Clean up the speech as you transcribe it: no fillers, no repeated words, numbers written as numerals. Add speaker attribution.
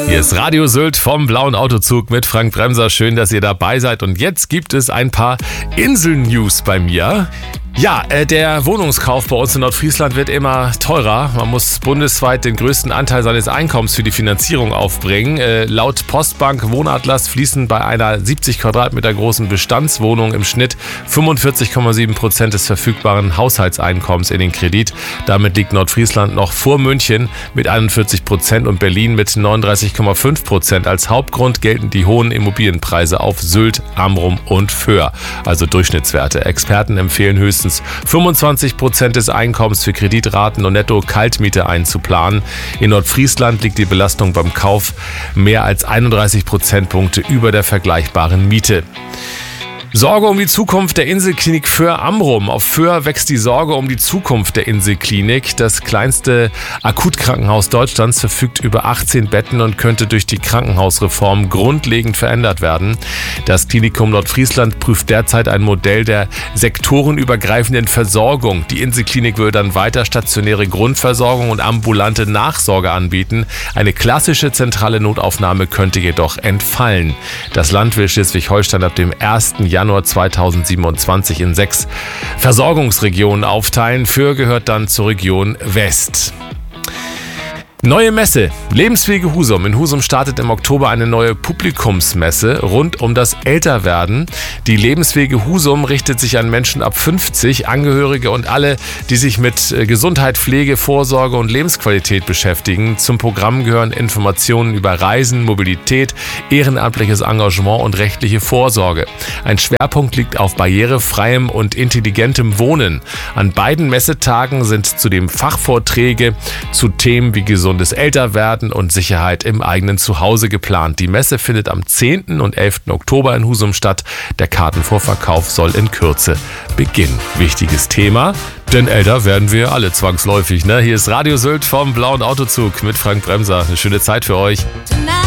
Speaker 1: Hier ist Radio Sylt vom Blauen Autozug mit Frank Bremser. Schön, dass ihr dabei seid. Und jetzt gibt es ein paar Insel-News bei mir. Ja, der Wohnungskauf bei uns in Nordfriesland wird immer teurer. Man muss bundesweit den größten Anteil seines Einkommens für die Finanzierung aufbringen. Laut Postbank Wohnatlas fließen bei einer 70 Quadratmeter großen Bestandswohnung im Schnitt 45,7% des verfügbaren Haushaltseinkommens in den Kredit. Damit liegt Nordfriesland noch vor München mit 41% und Berlin mit 39,5%. Als Hauptgrund gelten die hohen Immobilienpreise auf Sylt, Amrum und Föhr, also Durchschnittswerte. Experten empfehlen höchstens 25% des Einkommens für Kreditraten und Netto-Kaltmiete einzuplanen. In Nordfriesland liegt die Belastung beim Kauf mehr als 31 Prozentpunkte über der vergleichbaren Miete. Sorge um die Zukunft der Inselklinik Föhr Amrum. Auf Föhr wächst die Sorge um die Zukunft der Inselklinik. Das kleinste Akutkrankenhaus Deutschlands verfügt über 18 Betten und könnte durch die Krankenhausreform grundlegend verändert werden. Das Klinikum Nordfriesland prüft derzeit ein Modell der sektorenübergreifenden Versorgung. Die Inselklinik würde dann weiter stationäre Grundversorgung und ambulante Nachsorge anbieten. Eine klassische zentrale Notaufnahme könnte jedoch entfallen. Das Land will Schleswig-Holstein ab dem 1. Januar 2027 in 6 Versorgungsregionen aufteilen. Föhr gehört dann zur Region West. Neue Messe. Lebenswege Husum. In Husum startet im Oktober eine neue Publikumsmesse rund um das Älterwerden. Die Lebenswege Husum richtet sich an Menschen ab 50, Angehörige und alle, die sich mit Gesundheit, Pflege, Vorsorge und Lebensqualität beschäftigen. Zum Programm gehören Informationen über Reisen, Mobilität, ehrenamtliches Engagement und rechtliche Vorsorge. Ein Schwerpunkt liegt auf barrierefreiem und intelligentem Wohnen. An beiden Messetagen sind zudem Fachvorträge zu Themen wie gesundes Älterwerden und Sicherheit im eigenen Zuhause geplant. Die Messe findet am 10. und 11. Oktober in Husum statt. Der Kartenvorverkauf soll in Kürze beginnen. Wichtiges Thema, denn älter werden wir alle zwangsläufig. Hier ist Radio Sylt vom Blauen Autozug mit Frank Bremser. Eine schöne Zeit für euch.